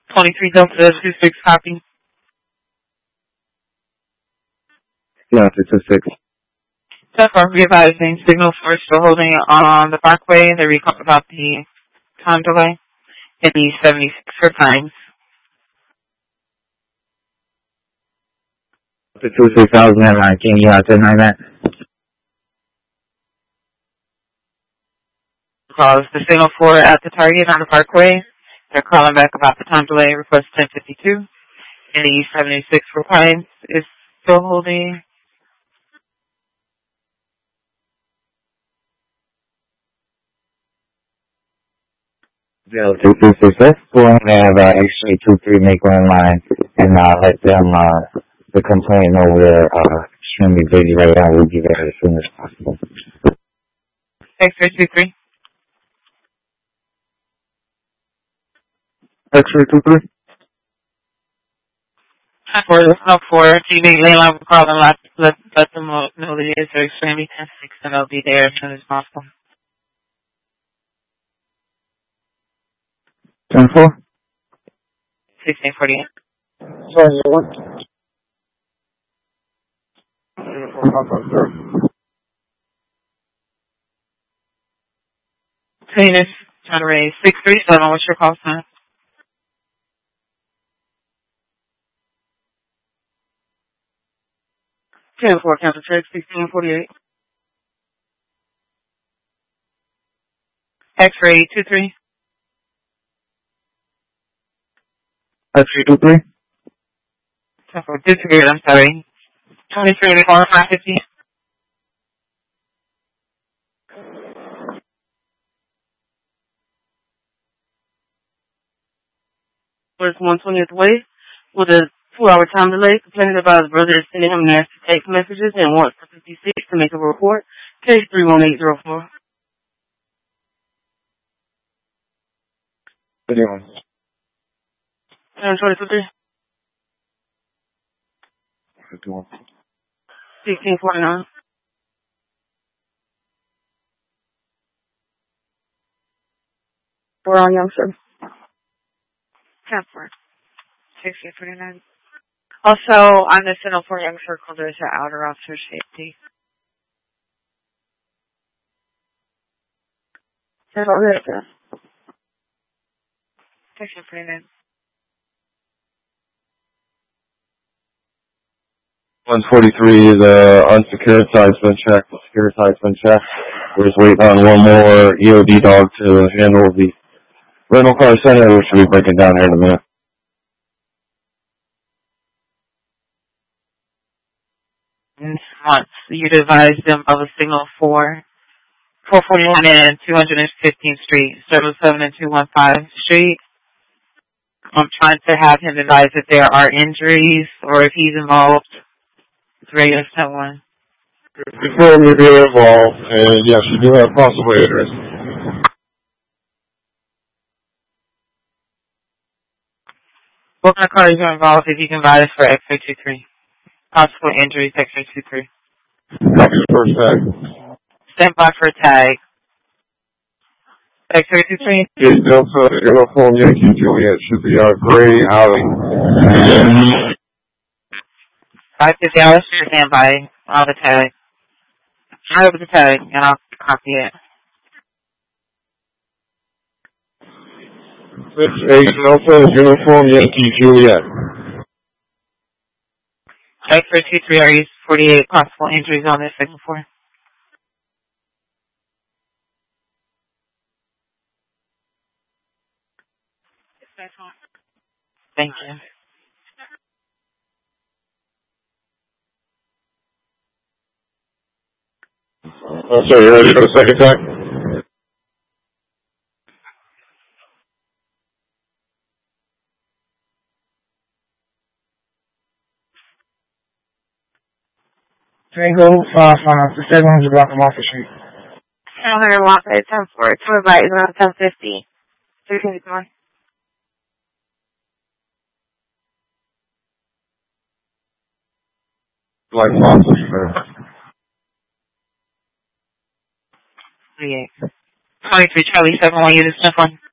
23 Delta 26 copy. Yeah, 226. So far, we advising signal for still holding on the Parkway. They recall about the time delay. It needs 76 for times. The 26009, can you 10-9 that? Calls the signal for at the target on the Parkway. They're calling back about the time delay. Request 1052. It needs 76 for times. Is still holding. Yeah, 226. Go ahead and have X-ray 23 make one line and let them the complaint over there extremely busy right now. We'll be there as soon as possible. X-ray 23. X-ray 23. For the snow for TV line will call and let them know that it is extremely 10-6 and they'll be there as soon as possible. 10-4. 1648. Sorry, what? Trainers, trying to raise 637. What's your call sign? Four counter check 1648. X-ray 23. X-ray 23. Disagreed, I'm sorry. 23 550. Was 120th way with a 2-hour time delay, complaining about his brother sending him nasty text messages and wants for 56 to make a report. Case 31804. Anyone? 723. 51. 1649. We're on, young sir. 10-4. 1649. Also, on the signal for Young Circle, there's an outer officer safety. That's all right, sir. 1649. 143, the unsecuritized been checked. The securitized been checked. We're just waiting on one more EOD dog to handle the rental car center, which will be breaking down here in a minute. Once you advise them of a signal for 441 and 215th Street, 707 and 215 Street. I'm trying to have him advise if there are injuries or if he's involved. It's radio someone. Confirm you're involved, and yes, you do have possible injuries. What kind of cars are involved if you can advise for X-ray 23? Possible injuries, X-ray 23. Copy the first tag. Stand by for a tag. X-ray 23. It's Delta Uniform Yankee Juliet. Should be a gray Audi. 550 hours, stand by. I'll have the tag. I'll have the tag, and I'll copy it. 6-8 Delta Uniform Yankee Juliet. X-ray 23, are you 48 possible injuries on this signal for? Thank you. So you ready for the second tag? Tango 55, the 700 block of Market Street. 700 block at 10-4. 2 bytes around 1050. 351. Like officer. 38. 23 Charlie 7 1 unit, Smith 1.